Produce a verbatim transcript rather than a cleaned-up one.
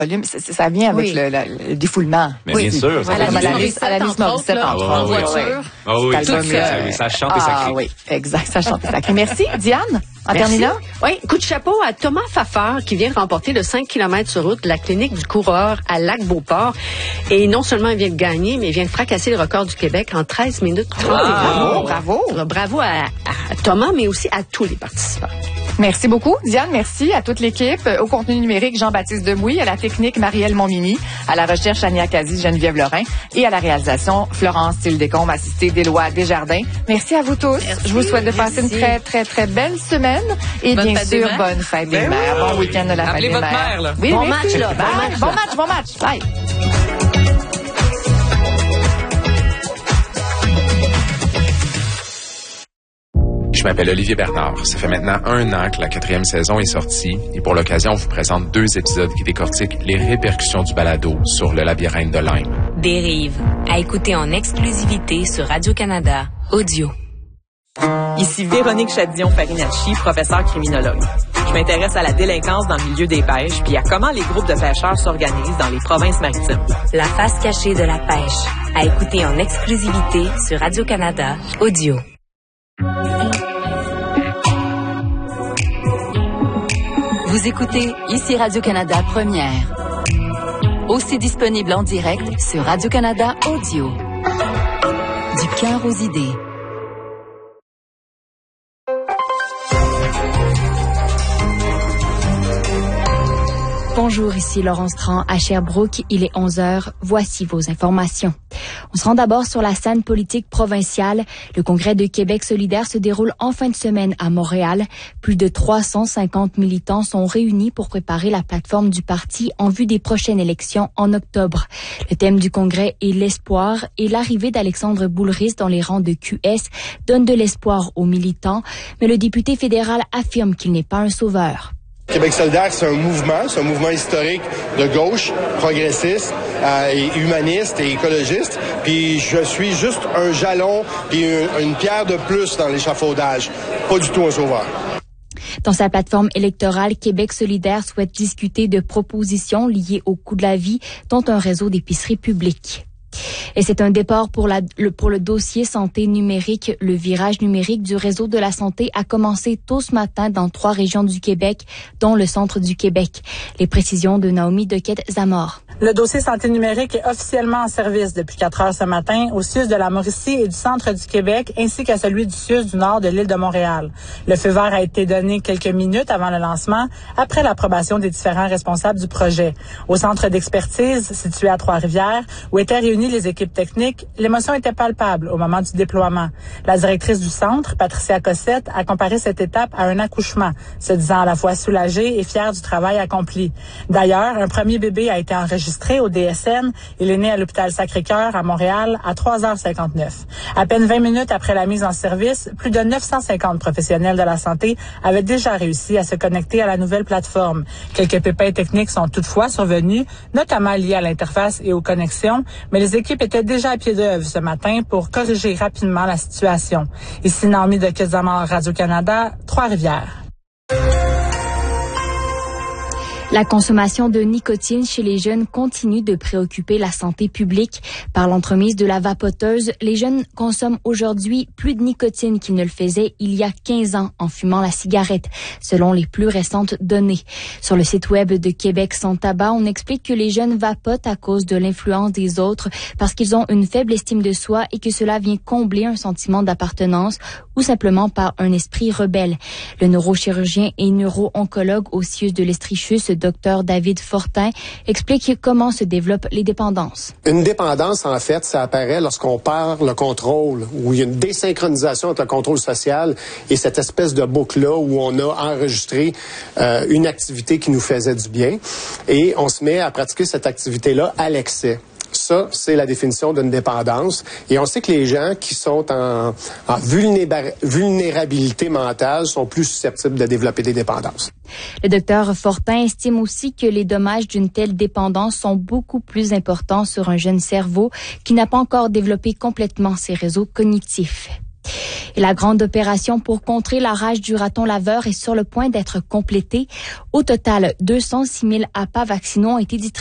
volume, ça, ça vient avec oui. le, le, le défoulement. Mais oui. bien sûr. À Alanis Morissette, entre autres, en voiture. Ah oui, tout ça, ça chante et ça Ah crie. oui, exact, ça chante et ça crie. Merci, Diane. En Merci. terminant. Oui, coup de chapeau à Thomas Fafard qui vient remporter le cinq kilomètres sur route de la clinique du coureur à Lac-Beauport. Et non seulement il vient de gagner, mais il vient de fracasser le record du Québec en treize minutes trente et un. Bravo, bravo. Alors, bravo à, à Thomas, mais aussi à tous les participants. Merci beaucoup, Diane. Merci à toute l'équipe. Au contenu numérique, Jean-Baptiste Demouy. À la technique, Marielle Montmini. À la recherche, Ania Kazi, Geneviève Lorrain. Et à la réalisation, Florence Tildécombe, assistée d'Éloi Desjardins. Merci à vous tous. Merci. Je vous souhaite de passer Merci. une très, très, très belle semaine. Et Bonne bien fête des sûr, mères. bonne fête des Ben mères. oui. Bon week-end de la fête Appelez des votre mères. mère, là. Oui, Bon oui. match, là. Bon Bon match, match, bon là. match, bon match. Bye. Je m'appelle Olivier Bernard. Ça fait maintenant un an que la quatrième saison est sortie et pour l'occasion, on vous présente deux épisodes qui décortiquent les répercussions du balado sur le labyrinthe de Lyme. Dérive, à écouter en exclusivité sur Radio-Canada Audio. Ici Véronique Chadillon-Farinacci, professeure criminologue. Je m'intéresse à la délinquance dans le milieu des pêches puis à comment les groupes de pêcheurs s'organisent dans les provinces maritimes. La face cachée de la pêche, à écouter en exclusivité sur Radio-Canada Audio. Vous écoutez ici Radio-Canada Première. Aussi disponible en direct sur Radio-Canada Audio. Du cœur aux idées. Bonjour, ici Laurence Tran à Sherbrooke. Il est onze heures. Voici vos informations. On se rend d'abord sur la scène politique provinciale. Le Congrès de Québec solidaire se déroule en fin de semaine à Montréal. Plus de trois cent cinquante militants sont réunis pour préparer la plateforme du parti en vue des prochaines élections en octobre. Le thème du Congrès est l'espoir et l'arrivée d'Alexandre Boulris dans les rangs de Q S donne de l'espoir aux militants. Mais le député fédéral affirme qu'il n'est pas un sauveur. Québec solidaire, c'est un mouvement, c'est un mouvement historique de gauche, progressiste, euh, et humaniste et écologiste. Puis je suis juste un jalon puis une, une pierre de plus dans l'échafaudage. Pas du tout un sauveur. Dans sa plateforme électorale, Québec solidaire souhaite discuter de propositions liées au coût de la vie, dont un réseau d'épiceries publiques. Et c'est un départ pour, la, le, pour le dossier santé numérique. Le virage numérique du réseau de la santé a commencé tôt ce matin dans trois régions du Québec, dont le centre du Québec. Les précisions de Naomi Dequette-Zamor. Le dossier santé numérique est officiellement en service depuis quatre heures ce matin au C I U S de la Mauricie et du centre du Québec, ainsi qu'à celui du C I U S du nord de l'île de Montréal. Le feu vert a été donné quelques minutes avant le lancement, après l'approbation des différents responsables du projet. Au centre d'expertise, situé à Trois-Rivières, où étaient réunis les équipes techniques, l'émotion était palpable au moment du déploiement. La directrice du centre, Patricia Cossette, a comparé cette étape à un accouchement, se disant à la fois soulagée et fière du travail accompli. D'ailleurs, un premier bébé a été enregistré au D S N. Il est né à l'hôpital Sacré-Cœur à Montréal à trois heures cinquante-neuf. À peine vingt minutes après la mise en service, plus de neuf cent cinquante professionnels de la santé avaient déjà réussi à se connecter à la nouvelle plateforme. Quelques pépins techniques sont toutefois survenus, notamment liés à l'interface et aux connexions, mais les équipes étaient déjà à pied d'œuvre ce matin pour corriger rapidement la situation. Ici Naomi Dequette-Zamor, Radio-Canada, Trois-Rivières. La consommation de nicotine chez les jeunes continue de préoccuper la santé publique. Par l'entremise de la vapoteuse, les jeunes consomment aujourd'hui plus de nicotine qu'ils ne le faisaient il y a quinze ans en fumant la cigarette, selon les plus récentes données. Sur le site web de Québec sans tabac, on explique que les jeunes vapotent à cause de l'influence des autres parce qu'ils ont une faible estime de soi et que cela vient combler un sentiment d'appartenance ou simplement par un esprit rebelle. Le neurochirurgien et neuro-oncologue au C I U S de l'Estrichus, Docteur David Fortin, explique comment se développent les dépendances. Une dépendance, en fait, ça apparaît lorsqu'on perd le contrôle, où il y a une désynchronisation entre le contrôle social et cette espèce de boucle-là où on a enregistré euh, une activité qui nous faisait du bien et on se met à pratiquer cette activité-là à l'excès. Ça, c'est la définition d'une dépendance. Et on sait que les gens qui sont en, en vulnéra- vulnérabilité mentale sont plus susceptibles de développer des dépendances. Le docteur Fortin estime aussi que les dommages d'une telle dépendance sont beaucoup plus importants sur un jeune cerveau qui n'a pas encore développé complètement ses réseaux cognitifs. Et la grande opération pour contrer la rage du raton laveur est sur le point d'être complétée. Au total, deux cent six mille appâts vaccinaux ont été distribués